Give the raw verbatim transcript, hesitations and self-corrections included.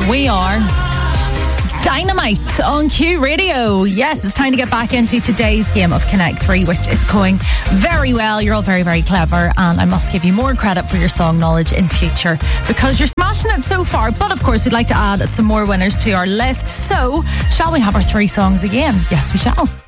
We are Dynamite on Q Radio. Yes, it's time to get back into today's game of Connect three, which is going very well. You're all very, very clever, and I must give you more credit for your song knowledge in future because you're smashing it so far. But of course, we'd like to add some more winners to our list. So, shall we have our three songs again? Yes, we shall.